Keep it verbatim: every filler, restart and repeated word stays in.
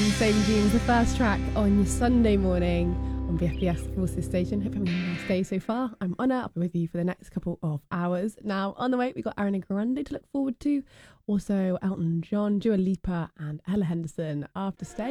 Same Jeans, the first track on your Sunday morning on B F B S Forces Station. Hope you're having a nice day so far. I'm Anna, I'll be with you for the next couple of hours. Now, on the way, we've got Ariana Grande to look forward to. Also, Elton John, Dua Lipa, and Ella Henderson after Stay.